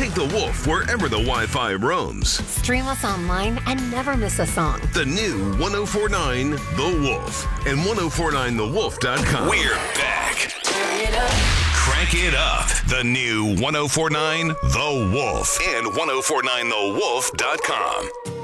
Take The Wolf wherever the Wi-Fi roams. Stream us online and never miss a song. The new 104.9 The Wolf and 1049thewolf.com. We're back. Turn it up. Crank it up. The new 1049 The Wolf and 1049thewolf.com.